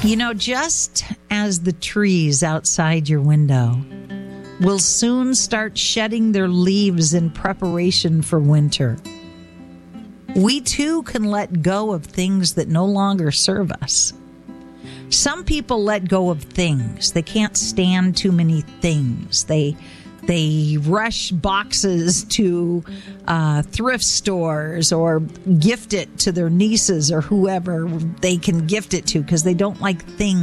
You know, just as the trees outside your window will soon start shedding their leaves in preparation for winter, we too can let go of things that no longer serve us. Some people let go of things. They can't stand too many things. They rush boxes to thrift stores or gift it to their nieces or whoever they can gift it to because they don't like things